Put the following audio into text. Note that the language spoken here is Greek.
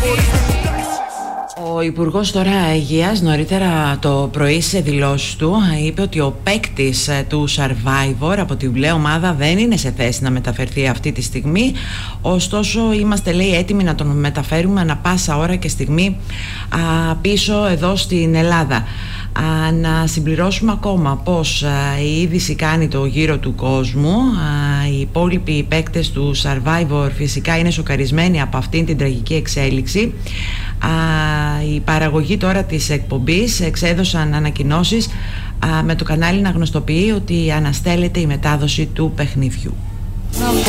Ο Υπουργός τώρα Υγείας νωρίτερα το πρωί σε δηλώσεις του είπε ότι ο παίκτης του Survivor από την μπλε ομάδα δεν είναι σε θέση να μεταφερθεί αυτή τη στιγμή. Ωστόσο είμαστε, λέει, έτοιμοι να τον μεταφέρουμε ανα πάσα ώρα και στιγμή πίσω εδώ στην Ελλάδα. Να συμπληρώσουμε ακόμα πως η είδηση κάνει το γύρο του κόσμου. Οι υπόλοιποι παίκτες του Survivor φυσικά είναι σοκαρισμένοι από αυτήν την τραγική εξέλιξη. Η παραγωγή τώρα της εκπομπής εξέδωσαν ανακοινώσεις με το κανάλι να γνωστοποιεί ότι αναστέλλεται η μετάδοση του παιχνιδιού.